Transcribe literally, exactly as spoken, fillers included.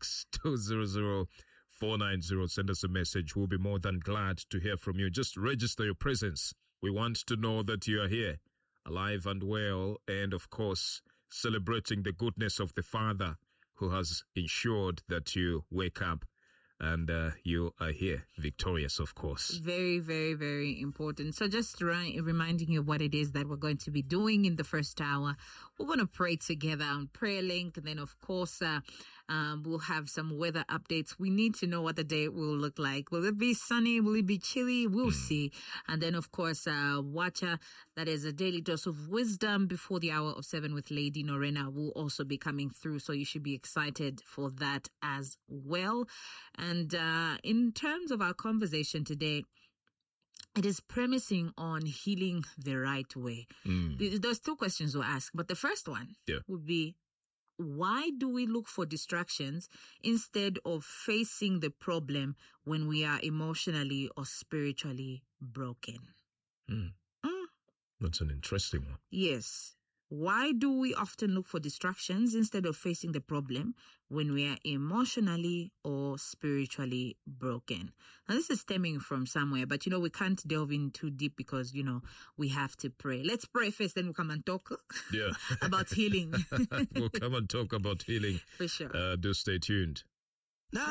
six two zero zero four nine zero. Send us a message. We'll be more than glad to hear from you. Just register your presence. We want to know that you are here, alive and well, and of course, celebrating the goodness of the Father who has ensured that you wake up and uh, you are here, victorious, of course. Very, very, very important. So just ri- reminding you of what it is that we're going to be doing in the first hour. We're going to pray together on Prayer Link. And then, of course, uh, um, we'll have some weather updates. We need to know what the day will look like. Will it be sunny? Will it be chilly? We'll mm. see. And then, of course, uh, Watcha, that is a daily dose of wisdom before the hour of seven with Lady Norena, will also be coming through. So you should be excited for that as well. And uh, in terms of our conversation today, it is premising on healing the right way. Mm. There's two questions we'll ask, but the first one yeah. would be, why do we look for distractions instead of facing the problem when we are emotionally or spiritually broken? Mm. Mm. That's an interesting one. Yes. Why do we often look for distractions instead of facing the problem when we are emotionally or spiritually broken? Now, this is stemming from somewhere, but, you know, we can't delve in too deep because, you know, we have to pray. Let's pray first, then we'll come and talk yeah. about healing. We'll come and talk about healing. For sure. Uh, do stay tuned.